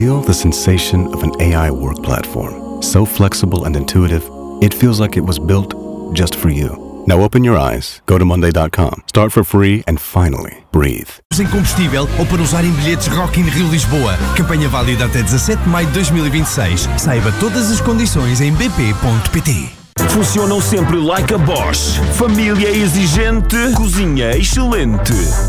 Feel the sensation of an AI work platform. So flexible and intuitive, it feels like it was built just for you. Now open your eyes, go to monday.com, start for free and finally breathe. Em combustível ou para usar em bilhetes Rock in Rio Lisboa. Campanha válida até 17 de maio de 2026. Saiba todas as condições em bp.pt. Funcionam sempre like a Bosch. Família exigente, cozinha excelente.